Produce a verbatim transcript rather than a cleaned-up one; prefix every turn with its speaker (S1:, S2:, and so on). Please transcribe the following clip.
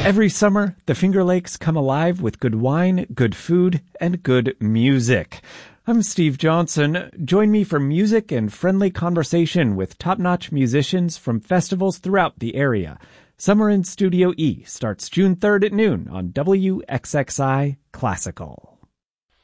S1: Every summer, the Finger Lakes come alive with good wine, good food, and good music. I'm Steve Johnson. Join me for music and friendly conversation with top-notch musicians from festivals throughout the area. Summer in Studio E starts June third at noon on W X X I Classical.